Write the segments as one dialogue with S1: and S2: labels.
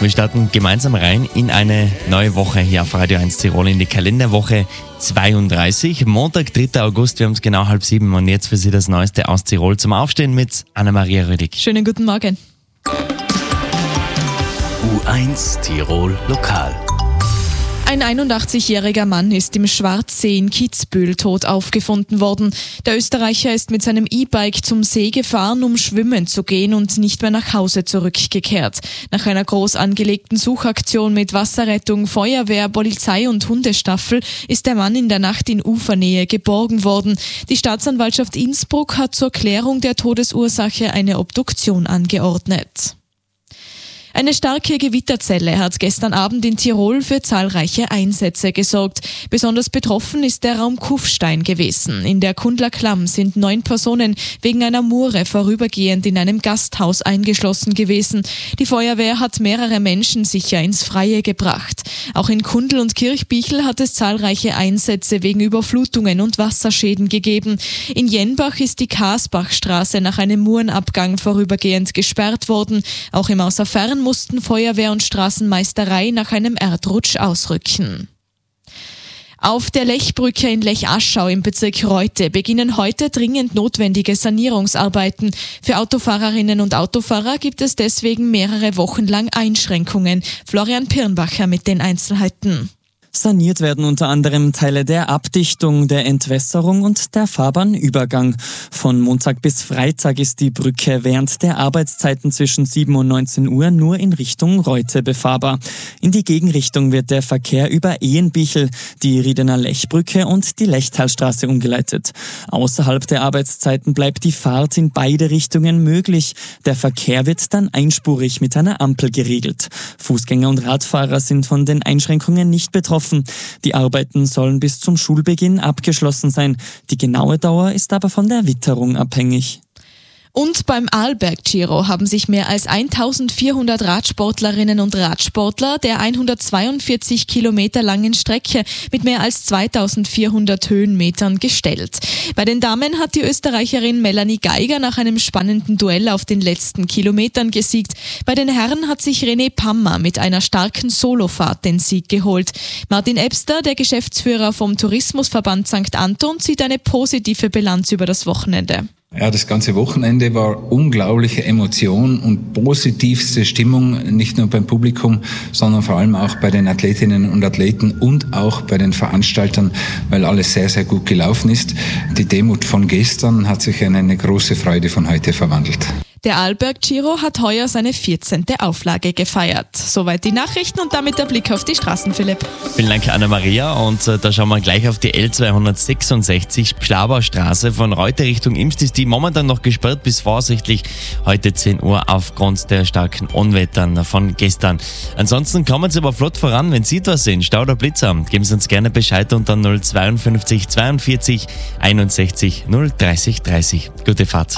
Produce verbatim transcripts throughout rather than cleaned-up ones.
S1: Wir starten gemeinsam rein in eine neue Woche hier auf Radio eins Tirol in die Kalenderwoche zweiunddreißig. Montag, dritter August, wir haben es genau halb sieben und jetzt für Sie das Neueste aus Tirol zum Aufstehen mit Anna-Maria Rüdig.
S2: Schönen guten Morgen.
S3: U eins Tirol Lokal.
S2: Ein einundachtzigjähriger Mann ist im Schwarzsee in Kitzbühel tot aufgefunden worden. Der Österreicher ist mit seinem E-Bike zum See gefahren, um schwimmen zu gehen und nicht mehr nach Hause zurückgekehrt. Nach einer groß angelegten Suchaktion mit Wasserrettung, Feuerwehr, Polizei und Hundestaffel ist der Mann in der Nacht in Ufernähe geborgen worden. Die Staatsanwaltschaft Innsbruck hat zur Klärung der Todesursache eine Obduktion angeordnet. Eine starke Gewitterzelle hat gestern Abend in Tirol für zahlreiche Einsätze gesorgt. Besonders betroffen ist der Raum Kufstein gewesen. In der Kundler Klamm sind neun Personen wegen einer Mure vorübergehend in einem Gasthaus eingeschlossen gewesen. Die Feuerwehr hat mehrere Menschen sicher ins Freie gebracht. Auch in Kundl und Kirchbichl hat es zahlreiche Einsätze wegen Überflutungen und Wasserschäden gegeben. In Jenbach ist die Kasbachstraße nach einem Murenabgang vorübergehend gesperrt worden. Auch im Außerfern mussten Feuerwehr und Straßenmeisterei nach einem Erdrutsch ausrücken. Auf der Lechbrücke in Lech-Aschau im Bezirk Reute beginnen heute dringend notwendige Sanierungsarbeiten. Für Autofahrerinnen und Autofahrer gibt es deswegen mehrere Wochen lang Einschränkungen. Florian Pirnbacher mit den Einzelheiten.
S4: Saniert werden unter anderem Teile der Abdichtung, der Entwässerung und der Fahrbahnübergang. Von Montag bis Freitag ist die Brücke während der Arbeitszeiten zwischen sieben und neunzehn Uhr nur in Richtung Reute befahrbar. In die Gegenrichtung wird der Verkehr über Ehenbichl, die Riedener Lechbrücke und die Lechtalstraße umgeleitet. Außerhalb der Arbeitszeiten bleibt die Fahrt in beide Richtungen möglich. Der Verkehr wird dann einspurig mit einer Ampel geregelt. Fußgänger und Radfahrer sind von den Einschränkungen nicht betroffen. Die Arbeiten sollen bis zum Schulbeginn abgeschlossen sein. Die genaue Dauer ist aber von der Witterung abhängig.
S2: Und beim Arlberg-Giro haben sich mehr als eintausendvierhundert Radsportlerinnen und Radsportler der hundertzweiundvierzig Kilometer langen Strecke mit mehr als zweitausendvierhundert Höhenmetern gestellt. Bei den Damen hat die Österreicherin Melanie Geiger nach einem spannenden Duell auf den letzten Kilometern gesiegt. Bei den Herren hat sich René Pammer mit einer starken Solofahrt den Sieg geholt. Martin Ebster, der Geschäftsführer vom Tourismusverband Sankt Anton, zieht eine positive Bilanz über das Wochenende.
S5: Ja, das ganze Wochenende war unglaubliche Emotion und positivste Stimmung, nicht nur beim Publikum, sondern vor allem auch bei den Athletinnen und Athleten und auch bei den Veranstaltern, weil alles sehr, sehr gut gelaufen ist. Die Demut von gestern hat sich in eine große Freude von heute verwandelt.
S2: Der Arlberg-Giro hat heuer seine vierzehnte Auflage gefeiert. Soweit die Nachrichten und damit der Blick auf die Straßen, Philipp.
S1: Vielen Dank, Anna-Maria. Und äh, da schauen wir gleich auf die L zweihundertsechsundsechzig Schlabaustraße von Reute Richtung Imst. Ist die momentan noch gesperrt bis voraussichtlich heute zehn Uhr aufgrund der starken Unwettern von gestern. Ansonsten kommen Sie aber flott voran, wenn Sie etwas sehen, Stau oder Blitzer. Geben Sie uns gerne Bescheid unter null zweiundfünfzig zweiundvierzig einundsechzig null dreißig dreißig. Gute Fahrt.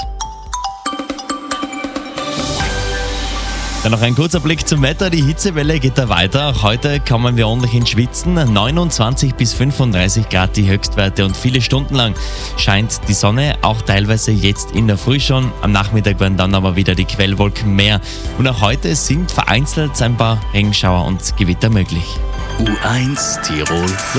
S1: Dann noch ein kurzer Blick zum Wetter. Die Hitzewelle geht da weiter. Auch heute kommen wir ordentlich ins Schwitzen. neunundzwanzig bis fünfunddreißig Grad die Höchstwerte und viele Stunden lang scheint die Sonne, auch teilweise jetzt in der Früh schon. Am Nachmittag werden dann aber wieder die Quellwolken mehr. Und auch heute sind vereinzelt ein paar Regenschauer und Gewitter möglich.
S3: U eins Tirol